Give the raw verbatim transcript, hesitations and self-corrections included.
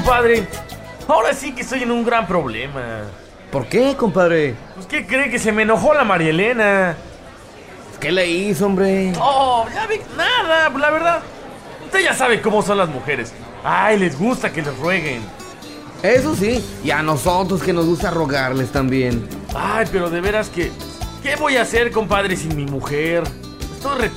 compadre. Ahora sí que estoy en un gran problema. ¿Por qué, compadre? Pues, ¿qué cree? Que se me enojó la María Elena. ¿Qué le hizo, hombre? Oh, ya vi, nada, la verdad. Usted ya sabe cómo son las mujeres. Ay, les gusta que les rueguen. Eso sí, y a nosotros que nos gusta rogarles también. Ay, pero de veras que... ¿Qué voy a hacer, compadre, sin mi mujer? Estoy re